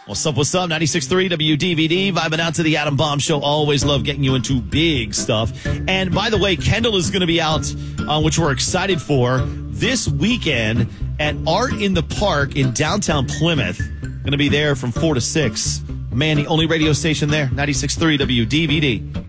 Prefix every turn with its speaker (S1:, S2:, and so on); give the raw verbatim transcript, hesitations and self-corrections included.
S1: What's up, what's up? ninety-six point three W D V D, vibing out to the Adam Bomb Show. Always love getting you into big stuff. And by the way, Kendall is going to be out, uh, which we're excited for, this weekend at Art in the Park in downtown Plymouth. Going to be there from four to six. Man, the only radio station there, ninety-six point three W D V D.